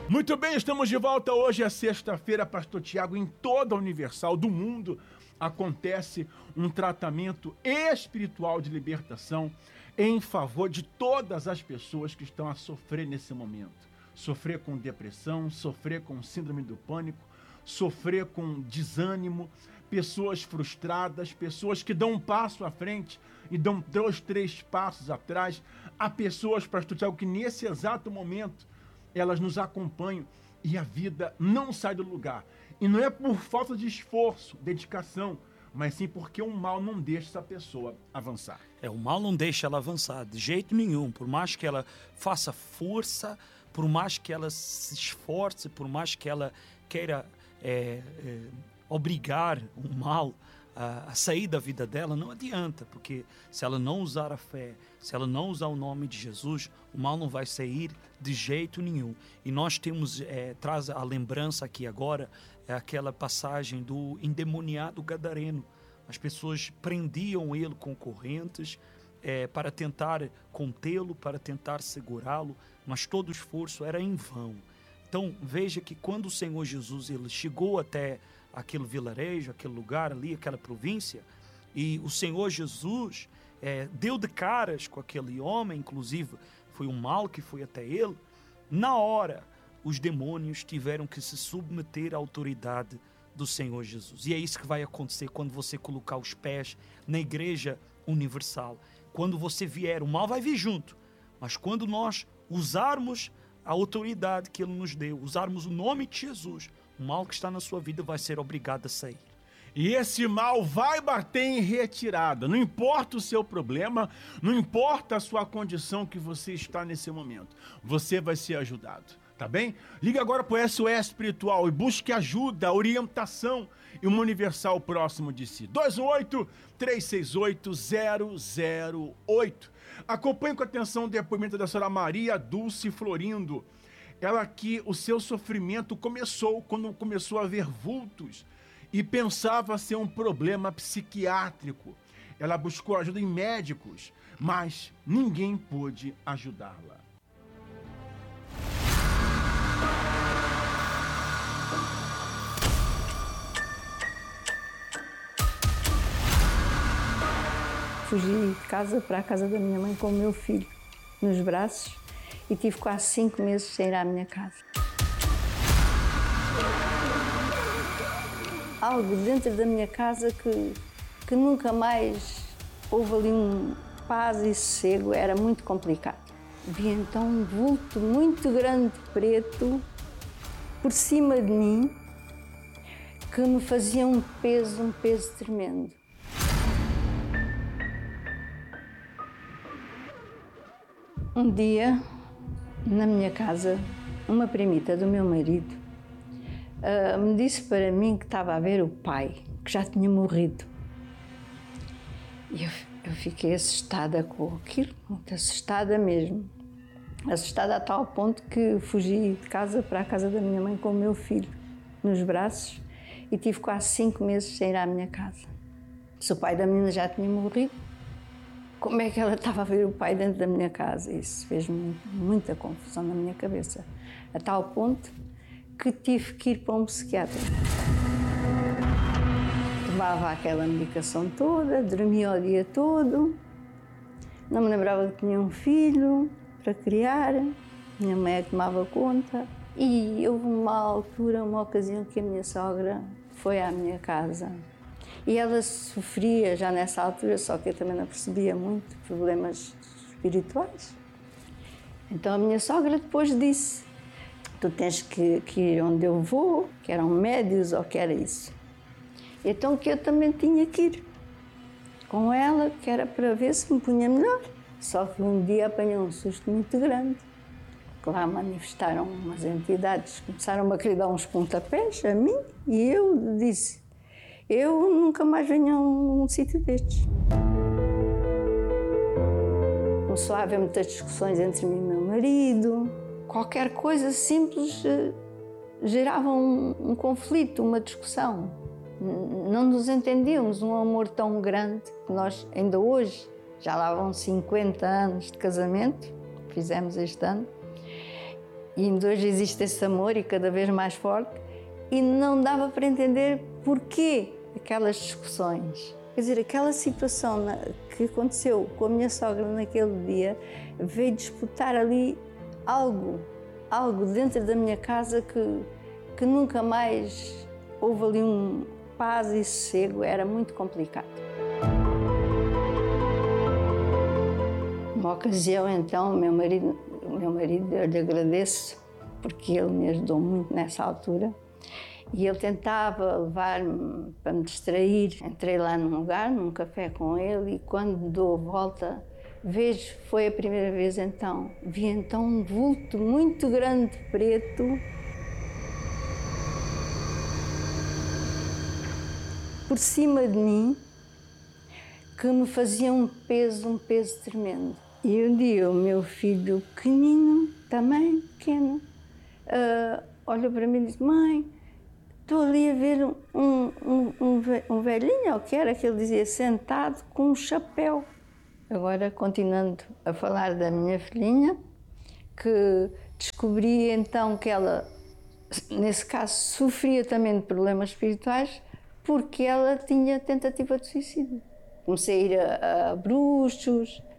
Muito bem, estamos de volta. Hoje é sexta-feira, Pastor Tiago. Em toda a Universal do mundo acontece um tratamento espiritual de libertação em favor de todas as pessoas que estão a sofrer nesse momento. Sofrer com depressão, sofrer com síndrome do pânico, sofrer com desânimo, pessoas frustradas, pessoas que dão um passo à frente e dão 2, 3 passos atrás. Há pessoas, Pastor Tiago, que nesse exato momento elas nos acompanham e a vida não sai do lugar. E não é por falta de esforço, dedicação, mas sim porque o mal não deixa essa pessoa avançar. O mal não deixa ela avançar de jeito nenhum. Por mais que ela faça força, por mais que ela se esforce, por mais que ela queira obrigar o mal a sair da vida dela, não adianta, porque se ela não usar a fé, se ela não usar o nome de Jesus, o mal não vai sair de jeito nenhum. E nós temos, traz a lembrança aqui agora, aquela passagem do endemoniado gadareno. As pessoas prendiam ele com correntes para tentar contê-lo, para tentar segurá-lo, mas todo o esforço era em vão. Então veja que quando o Senhor Jesus ele chegou até aquele vilarejo, aquele lugar ali, aquela província, e o Senhor Jesus deu de caras com aquele homem, inclusive foi um mal que foi até ele, na hora os demônios tiveram que se submeter à autoridade do Senhor Jesus. E é isso que vai acontecer quando você colocar os pés na igreja universal. Quando você vier, o mal vai vir junto, mas quando nós usarmos a autoridade que Ele nos deu, usarmos o nome de Jesus, o mal que está na sua vida vai ser obrigado a sair. E esse mal vai bater em retirada. Não importa o seu problema, não importa a sua condição que você está nesse momento. Você vai ser ajudado, tá bem? Liga agora para o SOS Espiritual e busque ajuda, orientação e uma universal próximo de si. 218-368-008. Acompanhe com atenção o depoimento da senhora Maria Dulce Florindo. Ela que o seu sofrimento começou quando começou a ver vultos e pensava ser um problema psiquiátrico. Ela buscou ajuda em médicos, mas ninguém pôde ajudá-la. Fugi de casa para a casa da minha mãe com o meu filho nos braços e tive quase 5 meses sem ir à minha casa. Algo dentro da minha casa que nunca mais houve ali paz e sossego, era muito complicado. Vi então um vulto muito grande, preto, por cima de mim, que me fazia um peso tremendo. Um dia, na minha casa, uma primita do meu marido me disse para mim que estava a ver o pai, que já tinha morrido. E eu fiquei assustada com aquilo, muito assustada mesmo. Assustada a tal ponto que fugi de casa para a casa da minha mãe com o meu filho nos braços e tive quase 5 meses sem ir à minha casa. Se o pai da menina já tinha morrido, como é que ela estava a ver o pai dentro da minha casa? Isso fez muita confusão na minha cabeça, a tal ponto que tive que ir para um psiquiatra. Tomava aquela medicação toda, dormia o dia todo, não me lembrava que tinha um filho para criar, minha mãe tomava conta. E houve uma altura, uma ocasião que a minha sogra foi à minha casa. E ela sofria já nessa altura, só que eu também não percebia muito, problemas espirituais. Então a minha sogra depois disse: tu tens que ir onde eu vou, que eram médios ou que era isso. Então que eu também tinha que ir com ela, que era para ver se me punha melhor. Só que um dia apanhei um susto muito grande. Que lá manifestaram umas entidades, começaram a querer dar uns pontapés a mim e eu disse: eu nunca mais venho a um sítio destes. Começou a haver muitas discussões entre mim e meu marido. Qualquer coisa simples gerava um conflito, uma discussão. Não nos entendíamos, um amor tão grande que nós ainda hoje, já lá vão 50 anos de casamento, fizemos este ano, E ainda hoje existe esse amor e cada vez mais forte, e não dava para entender porquê aquelas discussões. Quer dizer, aquela situação que aconteceu com a minha sogra naquele dia veio disputar ali algo dentro da minha casa que nunca mais houve ali paz e sossego, era muito complicado. Numa ocasião, então, o meu marido, eu lhe agradeço, porque ele me ajudou muito nessa altura, e ele tentava levar-me para me distrair. Entrei lá num lugar, num café com ele, e quando dou a volta, foi a primeira vez então, vi então um vulto muito grande, preto, por cima de mim, que me fazia um peso tremendo. E um dia o meu filho pequenino, também pequeno, olha para mim e diz: mãe, estou ali a ver um velhinho, ou que era, que ele dizia, sentado com um chapéu. Agora, continuando a falar da minha filhinha, que descobri então que ela, nesse caso, sofria também de problemas espirituais, porque ela tinha tentativa de suicídio. Comecei a ir a bruxos,